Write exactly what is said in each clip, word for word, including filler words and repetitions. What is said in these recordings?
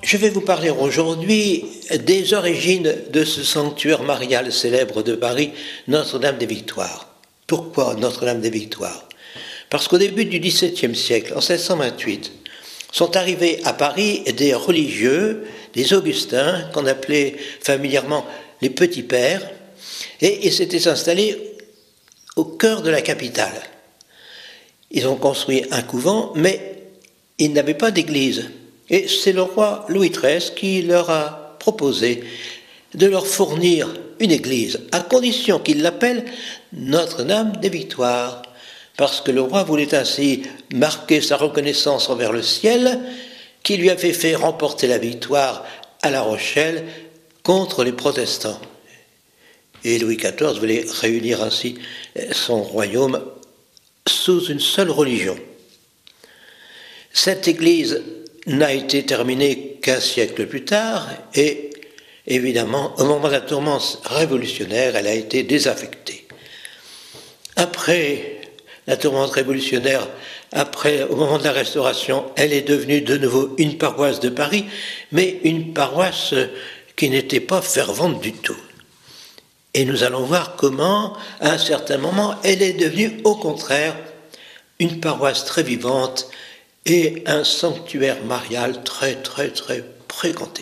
Je vais vous parler aujourd'hui des origines de ce sanctuaire marial célèbre de Paris, Notre-Dame des Victoires. Pourquoi Notre-Dame des Victoires? Parce qu'au début du dix-septième siècle, en sept cent vingt-huit, sont arrivés à Paris des religieux, des Augustins, qu'on appelait familièrement les petits pères, et ils s'étaient installés au cœur de la capitale. Ils ont construit un couvent, mais ils n'avaient pas d'église. Et c'est le roi Louis treize qui leur a proposé de leur fournir une église, à condition qu'ils l'appellent Notre-Dame des Victoires, parce que le roi voulait ainsi marquer sa reconnaissance envers le ciel, qui lui avait fait remporter la victoire à La Rochelle contre les protestants. Et Louis quatorze voulait réunir ainsi son royaume sous une seule religion. Cette église n'a été terminée qu'un siècle plus tard et, évidemment, au moment de la tourmente révolutionnaire, elle a été désaffectée. Après la tourmente révolutionnaire, après, au moment de la Restauration, elle est devenue de nouveau une paroisse de Paris, mais une paroisse qui n'était pas fervente du tout. Et nous allons voir comment, à un certain moment, elle est devenue, au contraire, une paroisse très vivante et un sanctuaire marial très, très, très fréquenté.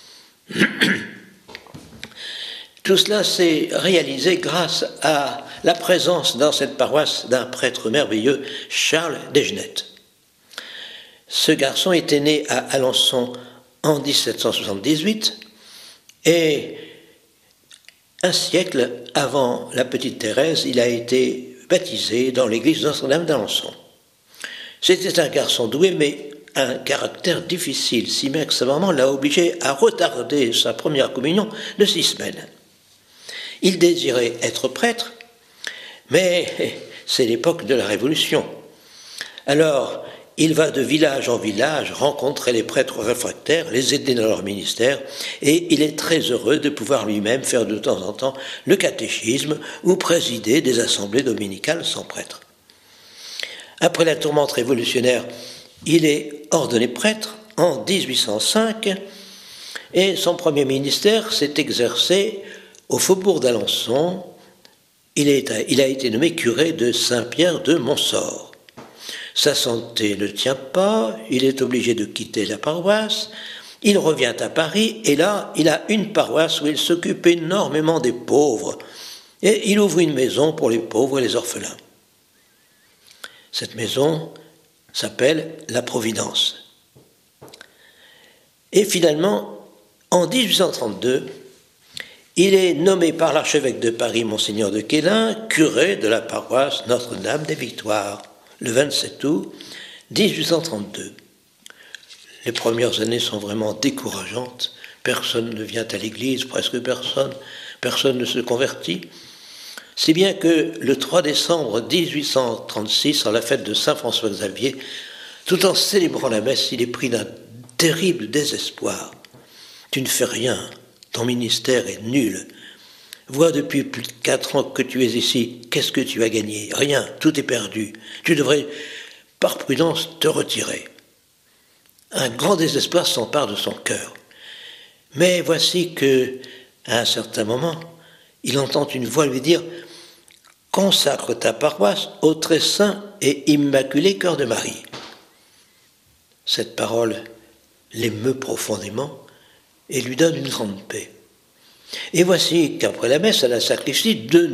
Tout cela s'est réalisé grâce à la présence dans cette paroisse d'un prêtre merveilleux, Charles Desgenettes. Ce garçon était né à Alençon en dix-sept cent soixante-dix-huit et un siècle avant la petite Thérèse, il a été baptisé dans l'église Notre-Dame d'Alençon. C'était un garçon doué, mais un caractère difficile, si bien que sa maman l'a obligé à retarder sa première communion de six semaines. Il désirait être prêtre, mais c'est l'époque de la Révolution. Alors, il va de village en village rencontrer les prêtres réfractaires, les aider dans leur ministère, et il est très heureux de pouvoir lui-même faire de temps en temps le catéchisme ou présider des assemblées dominicales sans prêtre. Après la tourmente révolutionnaire, il est ordonné prêtre en dix-huit cent cinq et son premier ministère s'est exercé au faubourg d'Alençon. Il, est, il a été nommé curé de Saint-Pierre de Montsort. Sa santé ne tient pas, il est obligé de quitter la paroisse, il revient à Paris et là, il a une paroisse où il s'occupe énormément des pauvres et il ouvre une maison pour les pauvres et les orphelins. Cette maison s'appelle la Providence. Et finalement, en dix-huit cent trente-deux, il est nommé par l'archevêque de Paris, Monseigneur de Quélin, curé de la paroisse Notre-Dame des Victoires, le vingt-sept août dix-huit cent trente-deux. Les premières années sont vraiment décourageantes. Personne ne vient à l'église, presque personne. Personne ne se convertit. Si bien que le trois décembre dix-huit cent trente-six, à la fête de Saint-François-Xavier, tout en célébrant la messe, il est pris d'un terrible désespoir. Tu ne fais rien, ton ministère est nul. Vois depuis plus de quatre ans que tu es ici, qu'est-ce que tu as gagné? Rien, tout est perdu. Tu devrais, par prudence, te retirer. Un grand désespoir s'empare de son cœur. Mais voici que, à un certain moment, il entend une voix lui dire « Consacre ta paroisse au très saint et immaculé cœur de Marie ». Cette parole l'émeut profondément et lui donne une grande paix. Et voici qu'après la messe, à la sacristie, deux